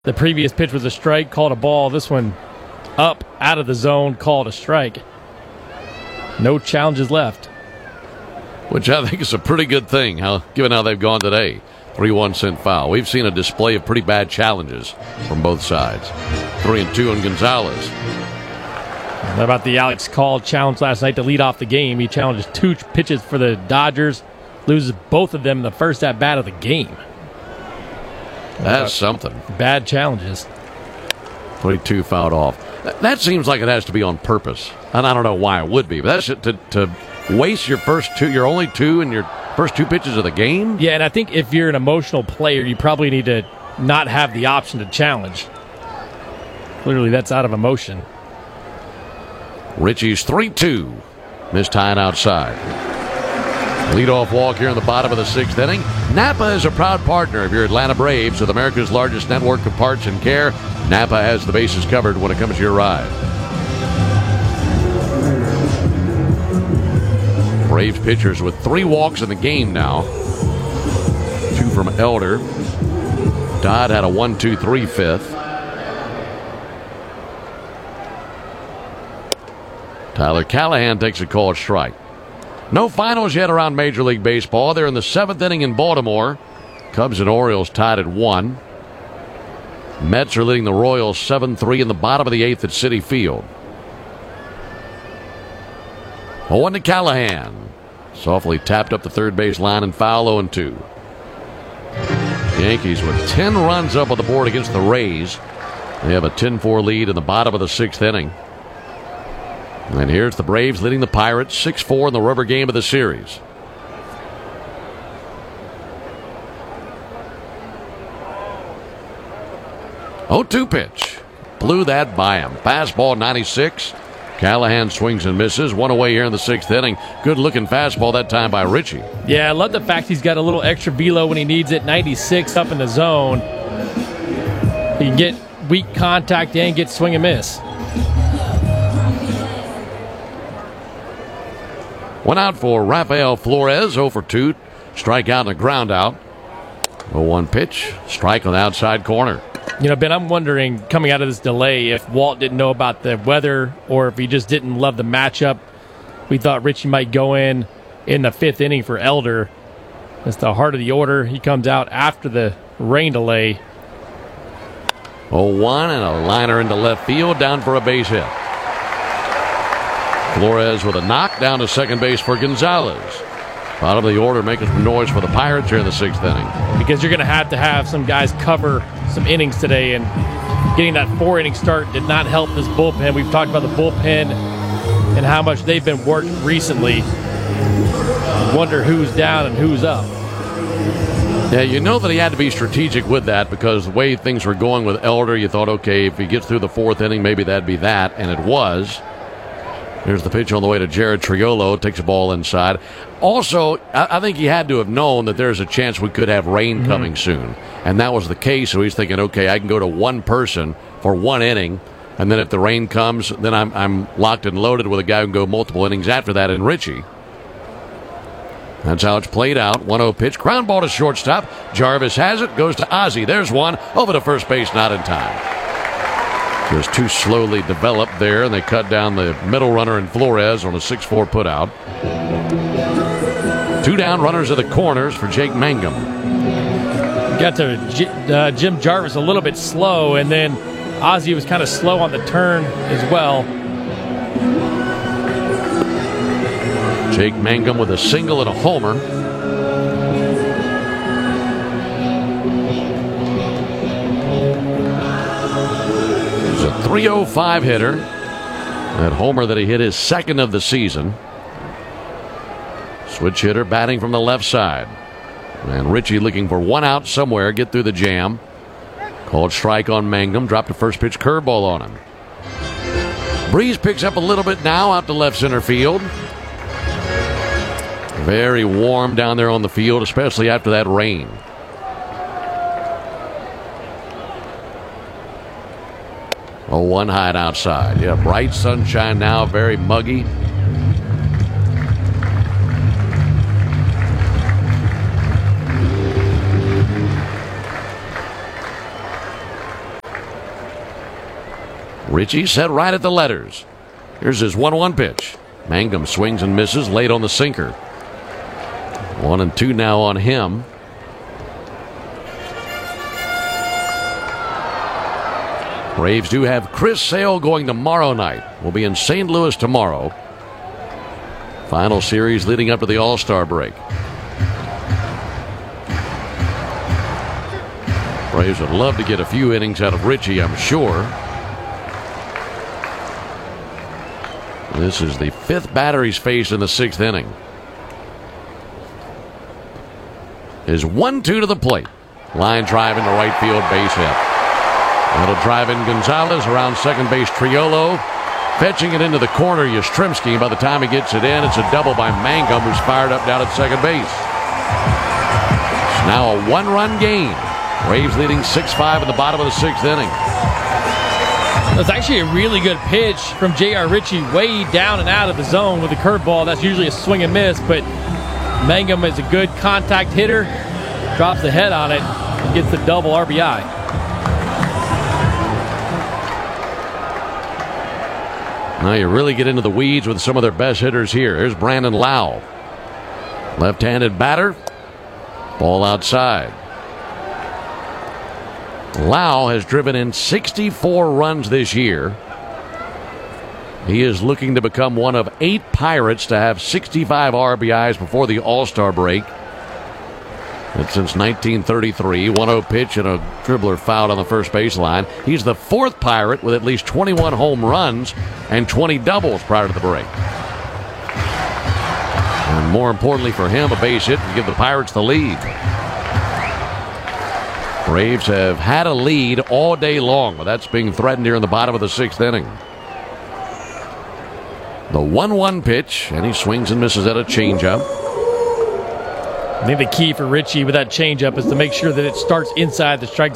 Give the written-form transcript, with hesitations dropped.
The previous pitch was a strike, called a ball. This one up, out of the zone, called a strike. No challenges left. Which I think is a pretty good thing, given how they've gone today. 3-1 sent foul. We've seen a display of pretty bad challenges from both sides. 3-2 on Gonzalez. What about the Alex Call challenge last night to lead off the game? He challenged 2 pitches for the Dodgers, loses both of them in the first at-bat of the game. That's something. Bad challenges. 22 fouled off. That seems like it has to be on purpose. And I don't know why it would be, but that's to waste your only 2 in your first 2 pitches of the game? Yeah, and I think if you're an emotional player, you probably need to not have the option to challenge. Clearly, that's out of emotion. Richie's 3-2. Missed tying outside. Leadoff walk here in the bottom of the 6th inning. Napa is a proud partner of your Atlanta Braves with America's largest network of parts and care. Napa has the bases covered when it comes to your ride. Braves pitchers with 3 walks in the game now. 2 from Elder. Dodd had a 1-2-3 fifth. Tyler Callahan takes a called strike. No finals yet around Major League Baseball. They're in the 7th inning in Baltimore. Cubs and Orioles tied at 1. Mets are leading the Royals 7-3 in the bottom of the 8th at Citi Field. 0-1 to Callahan. Softly tapped up the third base line and foul 0-2. Yankees with 10 runs up on the board against the Rays. They have a 10-4 lead in the bottom of the 6th inning. And here's the Braves leading the Pirates 6-4 in the rubber game of the series. Oh, 2 pitch. Blew that by him. Fastball 96. Callahan swings and misses. 1 away here in the 6th inning. Good looking fastball that time by Richie. Yeah, I love the fact he's got a little extra velo when he needs it. 96 up in the zone. He can get weak contact and get swing and miss. 1 out for Rafael Flores, 0 for 2. Strikeout and a ground out. 0-1 pitch. Strike on the outside corner. You know, Ben, I'm wondering, coming out of this delay, if Walt didn't know about the weather or if he just didn't love the matchup. We thought Richie might go in the 5th inning for Elder. It's the heart of the order. He comes out after the rain delay. 0-1 and a liner into left field, down for a base hit. Flores with a knock down to second base for Gonzalez. Bottom of the order making some noise for the Pirates here in the 6th inning. Because you're going to have some guys cover some innings today, and getting that 4-inning start did not help this bullpen. We've talked about the bullpen and how much they've been worked recently. Wonder who's down and who's up. Yeah, you know that he had to be strategic with that because the way things were going with Elder, you thought, okay, if he gets through the 4th inning, maybe that'd be that, and it was. Here's the pitch on the way to Jared Triolo. Takes a ball inside. Also, I think he had to have known that there's a chance we could have rain coming soon. And that was the case. So he's thinking, okay, I can go to one person for 1 inning. And then if the rain comes, then I'm locked and loaded with a guy who can go multiple innings after that in Richie. That's how it's played out. 1-0 pitch. Ground ball to shortstop. Jarvis has it. Goes to Ozzie. There's one. Over to first base. Not in time. Just too slowly developed there, and they cut down the middle runner in Flores on a 6-4 putout. 2 down, runners at the corners for Jake Mangum. Got to Jim Jarvis a little bit slow, and then Ozzie was kind of slow on the turn as well. Jake Mangum with a single and a homer. A 305 hitter. That homer that he hit his 2nd of the season. Switch hitter batting from the left side. And Richie looking for 1 out somewhere, get through the jam. Called strike on Mangum, dropped a first pitch curveball on him. Breeze picks up a little bit now out to left center field. Very warm down there on the field, especially after that rain. Oh, 1 hide outside. Yeah, bright sunshine now, very muggy. Richie set right at the letters. Here's his 1-1 pitch. Mangum swings and misses late on the sinker. 1-2 now on him. Braves do have Chris Sale going tomorrow night. We'll be in St. Louis tomorrow. Final series leading up to the All-Star break. Braves would love to get a few innings out of Richie, I'm sure. This is the 5th batter he's faced in the 6th inning. Is 1-2 to the plate. Line drive into right field, base hit. That'll drive in Gonzalez around second base. Triolo fetching it into the corner. Yastrzemski. By the time he gets it in, it's a double by Mangum, who's fired up down at second base. It's now a 1-run game. Braves leading 6-5 in the bottom of the 6th inning. That's actually a really good pitch from J.R. Ritchie, way down and out of the zone with a curveball. That's usually a swing and miss, but Mangum is a good contact hitter. Drops the head on it and gets the double RBI. Now you really get into the weeds with some of their best hitters here. Here's Brandon Lau. Left-handed batter. Ball outside. Lau has driven in 64 runs this year. He is looking to become one of 8 Pirates to have 65 RBIs before the All-Star break. That's since 1933. 1-0 pitch and a dribbler fouled on the first baseline. He's the 4th Pirate with at least 21 home runs and 20 doubles prior to the break. And more importantly for him, a base hit to give the Pirates the lead. Braves have had a lead all day long, but that's being threatened here in the bottom of the 6th inning. The 1-1 pitch, and he swings and misses at a changeup. I think the key for Ritchie with that changeup is to make sure that it starts inside the strike